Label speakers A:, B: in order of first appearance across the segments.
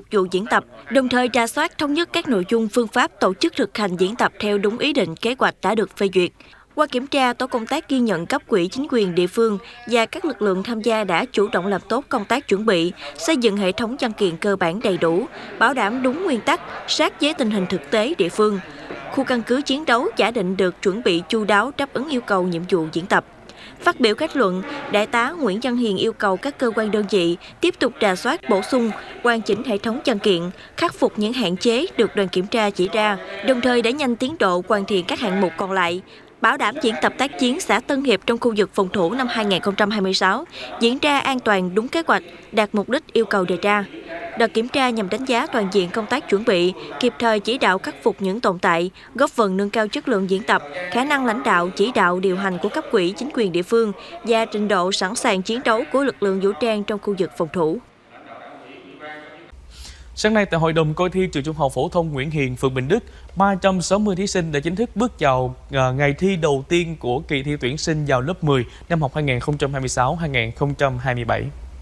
A: vụ diễn tập, đồng thời rà soát thống nhất các nội dung phương pháp tổ chức thực hành diễn tập theo đúng ý định kế hoạch đã được phê duyệt. Qua kiểm tra, tổ công tác ghi nhận cấp ủy chính quyền địa phương và các lực lượng tham gia đã chủ động làm tốt công tác chuẩn bị, xây dựng hệ thống văn kiện cơ bản đầy đủ, bảo đảm đúng nguyên tắc, sát với tình hình thực tế địa phương. Khu căn cứ chiến đấu giả định được chuẩn bị chu đáo đáp ứng yêu cầu nhiệm vụ diễn tập. Phát biểu kết luận, Đại tá Nguyễn Văn Hiền yêu cầu các cơ quan đơn vị tiếp tục rà soát bổ sung, hoàn chỉnh hệ thống văn kiện, khắc phục những hạn chế được đoàn kiểm tra chỉ ra, đồng thời đẩy nhanh tiến độ hoàn thiện các hạng mục còn lại, bảo đảm diễn tập tác chiến xã Tân Hiệp trong khu vực phòng thủ năm 2026 diễn ra an toàn đúng kế hoạch, đạt mục đích yêu cầu đề ra. Đợt kiểm tra nhằm đánh giá toàn diện công tác chuẩn bị, kịp thời chỉ đạo khắc phục những tồn tại, góp phần nâng cao chất lượng diễn tập, khả năng lãnh đạo, chỉ đạo, điều hành của cấp ủy chính quyền địa phương và trình độ sẵn sàng chiến đấu của lực lượng vũ trang trong khu vực phòng thủ.
B: Sáng nay tại Hội đồng coi thi trường Trung học phổ thông Nguyễn Hiền, phường Bình Đức, 360 thí sinh đã chính thức bước vào ngày thi đầu tiên của kỳ thi tuyển sinh vào lớp 10 năm học 2026-2027.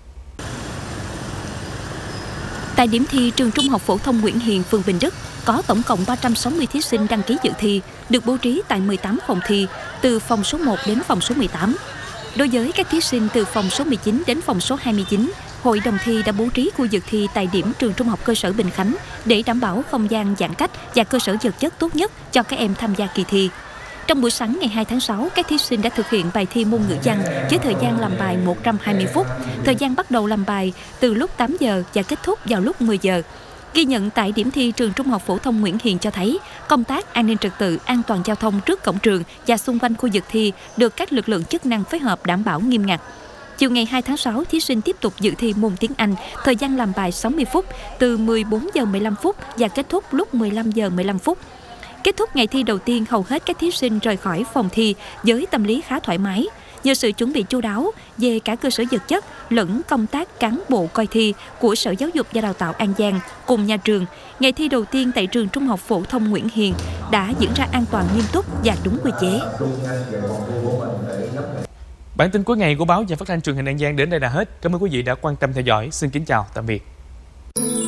C: Tại điểm thi trường Trung học phổ thông Nguyễn Hiền, phường Bình Đức, có tổng cộng 360 thí sinh đăng ký dự thi, được bố trí tại 18 phòng thi, từ phòng số 1 đến phòng số 18. Đối với các thí sinh từ phòng số 19 đến phòng số 29, Hội đồng thi đã bố trí khu vực thi tại điểm trường Trung học cơ sở Bình Khánh để đảm bảo không gian giãn cách và cơ sở vật chất tốt nhất cho các em tham gia kỳ thi. Trong buổi sáng ngày 2 tháng 6, các thí sinh đã thực hiện bài thi môn ngữ văn với thời gian làm bài 120 phút. Thời gian bắt đầu làm bài từ lúc 8 giờ và kết thúc vào lúc 10 giờ. Ghi nhận tại điểm thi trường Trung học phổ thông Nguyễn Hiền cho thấy, công tác an ninh trật tự, an toàn giao thông trước cổng trường và xung quanh khu vực thi được các lực lượng chức năng phối hợp đảm bảo nghiêm ngặt. Chiều ngày 2 tháng 6, thí sinh tiếp tục dự thi môn tiếng Anh, thời gian làm bài 60 phút, từ 14 giờ 15 phút và kết thúc lúc 15 giờ 15 phút. Kết thúc ngày thi đầu tiên, hầu hết các thí sinh rời khỏi phòng thi với tâm lý khá thoải mái. Nhờ sự chuẩn bị chu đáo về cả cơ sở vật chất lẫn công tác cán bộ coi thi của Sở Giáo dục và Đào tạo An Giang cùng nhà trường, ngày thi đầu tiên tại trường Trung học phổ thông Nguyễn Hiền đã diễn ra an toàn, nghiêm túc và đúng quy chế.
B: Bản tin cuối ngày của báo và phát thanh truyền hình An Giang đến đây là hết. Cảm ơn quý vị đã quan tâm theo dõi. Xin kính chào, tạm biệt.